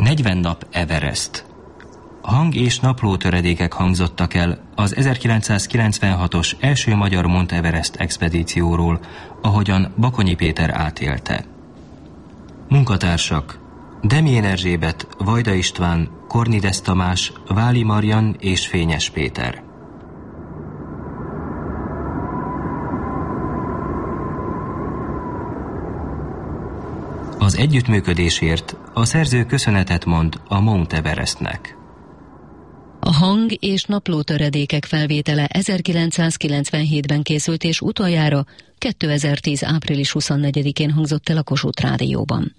40 nap Everest. Hang- és naplótöredékek hangzottak el az 1996-os első magyar Mount Everest expedícióról, ahogyan Bakonyi Péter átélte. Munkatársak: Demjén Erzsébet, Vajda István, Kornides Tamás, Váli Marian és Fényes Péter. Az együttműködésért a szerző köszönetet mond a Mount Everestnek. A hang- és naplótöredékek felvétele 1997-ben készült, és utoljára 2010. április 24-én hangzott el a Kossuth Rádióban.